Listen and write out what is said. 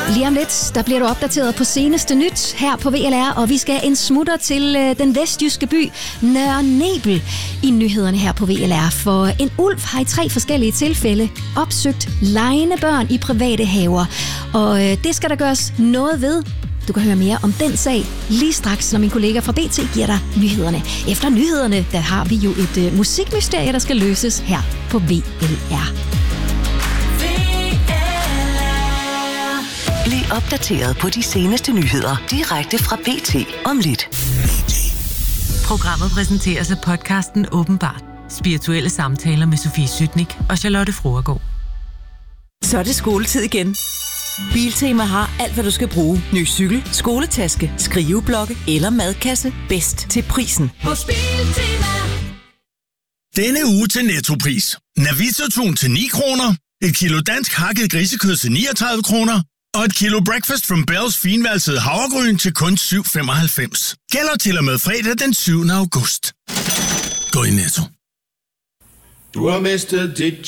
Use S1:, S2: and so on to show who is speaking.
S1: Lige om lidt, der bliver du opdateret på seneste nyt her på VLR, og vi skal en smutter til den vestjyske by Nørre Nebel i nyhederne her på VLR. For en ulv har i 3 forskellige tilfælde opsøgt legende børn i private haver, og det skal der gøres noget ved. Du kan høre mere om den sag lige straks, når min kollega fra BT giver dig nyhederne. Efter nyhederne, der har vi jo et musikmysterie, der skal løses her på VLR.
S2: Bliv opdateret på de seneste nyheder direkte fra BT om lidt.
S3: Programmet præsenteres af podcasten Åbenbart. Spirituelle samtaler med Sofie Sytnik og Charlotte Fruergaard.
S4: Så er det skoletid igen. Biltema har alt, hvad du skal bruge. Ny cykel, skoletaske, skriveblokke eller madkasse. Bedst til prisen.
S5: Hos Biltema.
S6: Denne uge til Nettopris. Navita-tun til 9 kroner. Et kilo dansk hakket grisekød til 39 kroner. Og et kilo Breakfast from Bells finvalsede havregryn til kun 7,95. Gælder til og med fredag den 7. august. Gå i Netto.
S7: Du har mistet dit